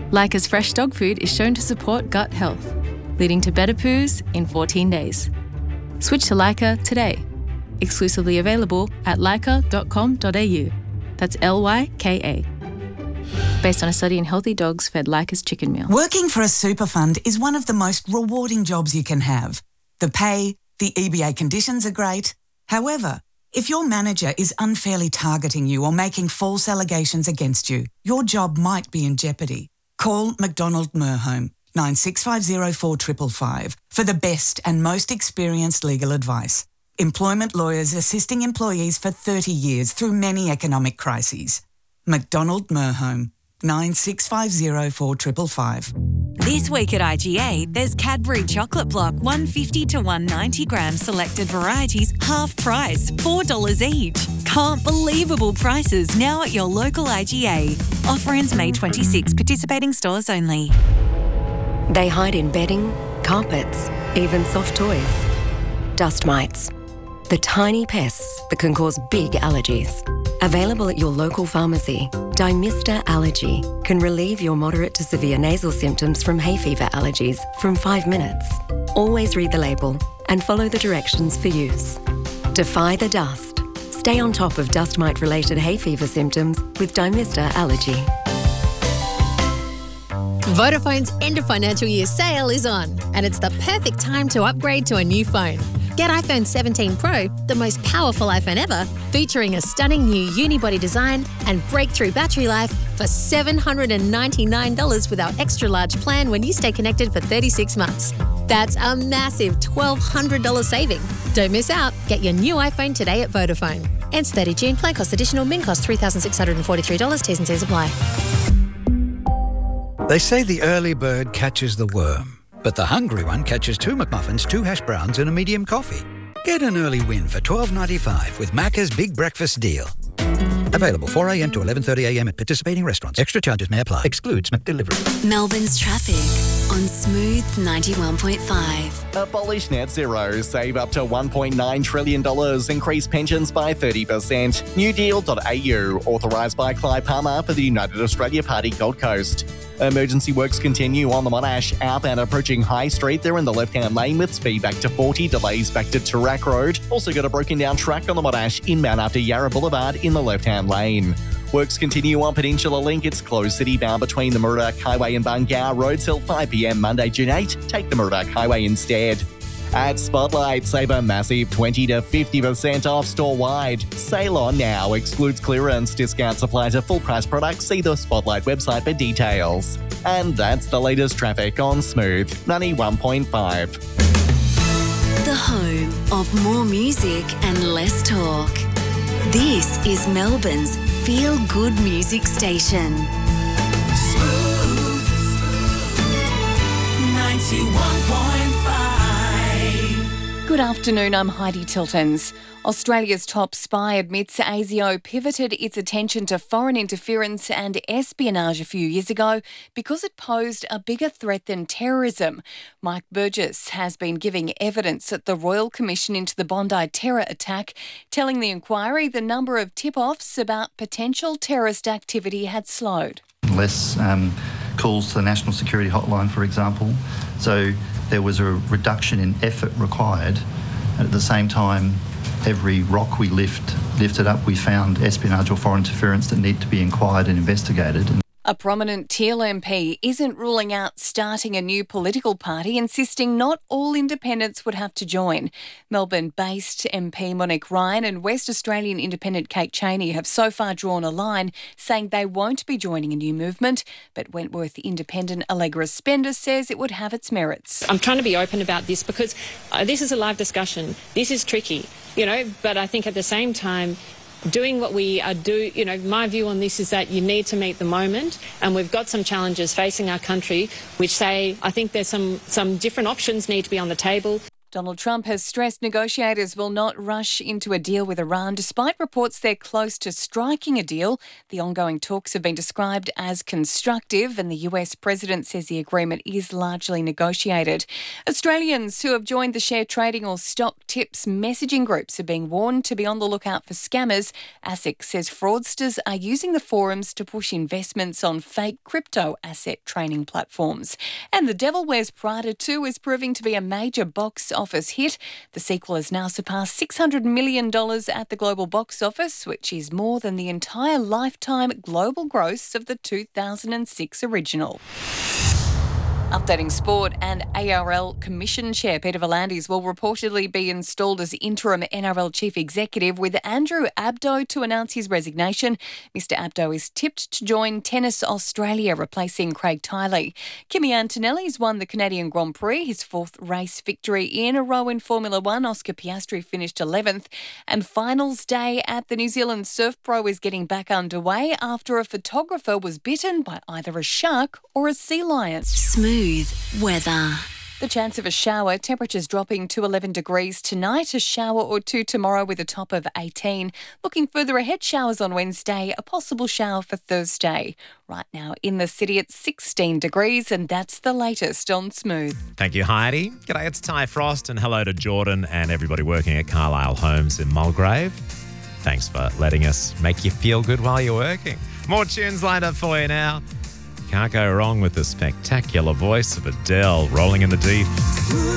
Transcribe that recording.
Leica's fresh dog food is shown to support gut health, leading to better poos in 14 days. Switch to Leica today. Exclusively available at leica.com.au. That's Lyka. Based on a study in healthy dogs fed Leica's chicken meal. Working for a super fund is one of the most rewarding jobs you can have. The pay, the EBA conditions are great. However, if your manager is unfairly targeting you or making false allegations against you, your job might be in jeopardy. Call McDonald Merhome 9650 4555 for the best and most experienced legal advice. Employment lawyers assisting employees for 30 years through many economic crises. McDonald Merhome 9650 4555. This week at IGA, there's Cadbury Chocolate Block 150 to 190 gram selected varieties, half price, $4 each. Can't believable prices now at your local IGA. Offer ends May 26, participating stores only. They hide in bedding, carpets, even soft toys. Dust mites. The tiny pests that can cause big allergies. Available at your local pharmacy, Dymista Allergy can relieve your moderate to severe nasal symptoms from hay fever allergies from 5 minutes. Always read the label and follow the directions for use. Defy the dust. Stay on top of dust mite-related hay fever symptoms with Dymista Allergy. Vodafone's end of financial year sale is on, and it's the perfect time to upgrade to a new phone. Get iPhone 17 Pro, the most powerful iPhone ever, featuring a stunning new unibody design and breakthrough battery life for $799 with our extra large plan when you stay connected for 36 months. That's a massive $1,200 saving. Don't miss out. Get your new iPhone today at Vodafone. Ends 30 June. Plan cost additional. Min cost $3,643. T's and C's apply. They say the early bird catches the worm. But the hungry one catches 2 McMuffins, 2 hash browns and a medium coffee. Get an early win for $12.95 with Macca's Big Breakfast Deal. Available 4 a.m. to 11:30 a.m. at participating restaurants. Extra charges may apply. Excludes McDelivery. Melbourne's traffic on Smooth 91.5. Abolish net zero. Save up to $1.9 trillion. Increase pensions by 30%. Newdeal.au. Authorised by Clive Palmer for the United Australia Party Gold Coast. Emergency works continue on the Monash. Outbound approaching High Street. They're in the left-hand lane with speed back to 40. Delays back to Tarak Road. Also got a broken down track on the Monash. Inbound after Yarra Boulevard in the left-hand lane. Works continue on Peninsula Link. It's closed city-bound between the Murdoch Highway and Bungar Road till 5 p.m. Monday, June 8. Take the Murdoch Highway instead. At Spotlight, save a massive 20 to 50% off store-wide. Sale on now. Excludes clearance. Discounts apply to full-price products. See the Spotlight website for details. And that's the latest traffic on Smooth 91.5. The home of more music and less talk. This is Melbourne's feel-good music station. Smooth 91.5. Good afternoon, I'm Heidi Tiltons. Australia's top spy admits ASIO pivoted its attention to foreign interference and espionage a few years ago because it posed a bigger threat than terrorism. Mike Burgess has been giving evidence at the Royal Commission into the Bondi terror attack, telling the inquiry the number of tip-offs about potential terrorist activity had slowed. Less calls to the National Security Hotline, for example. So there was a reduction in effort required. And at the same time, every rock we lifted up, we found espionage or foreign interference that need to be inquired and investigated. A prominent Teal MP isn't ruling out starting a new political party, insisting not all independents would have to join. Melbourne-based MP Monique Ryan and West Australian independent Kate Chaney have so far drawn a line, saying they won't be joining a new movement. But Wentworth independent Allegra Spender says it would have its merits. I'm trying to be open about this because this is a live discussion. This is tricky, but I think at the same time, doing what we are my view on this is that you need to meet the moment, and we've got some challenges facing our country which say I think there's some different options need to be on the table. Donald Trump has stressed negotiators will not rush into a deal with Iran despite reports they're close to striking a deal. The ongoing talks have been described as constructive and the US president says the agreement is largely negotiated. Australians who have joined the share trading or stock tips messaging groups are being warned to be on the lookout for scammers. ASIC says fraudsters are using the forums to push investments on fake crypto asset trading platforms. And The Devil Wears Prada 2 is proving to be a major box office hit. The sequel has now surpassed $600 million at the global box office, which is more than the entire lifetime global gross of the 2006 original. Updating sport, and ARL Commission Chair Peter V'landys will reportedly be installed as interim NRL Chief Executive, with Andrew Abdo to announce his resignation. Mr Abdo is tipped to join Tennis Australia, replacing Craig Tiley. Kimi Antonelli's won the Canadian Grand Prix, his fourth race victory in a row in Formula One. Oscar Piastri finished 11th. And finals day at the New Zealand Surf Pro is getting back underway after a photographer was bitten by either a shark or a sea lion. Smooth weather. The chance of a shower, temperatures dropping to 11 degrees tonight, a shower or two tomorrow with a top of 18. Looking further ahead, showers on Wednesday, a possible shower for Thursday. Right now in the city it's 16 degrees, and that's the latest on Smooth. Thank you, Heidi. G'day, it's Ty Frost, and hello to Jordan and everybody working at Carlisle Homes in Mulgrave. Thanks for letting us make you feel good while you're working. More tunes lined up for you now. Can't go wrong with the spectacular voice of Adele, Rolling in the Deep.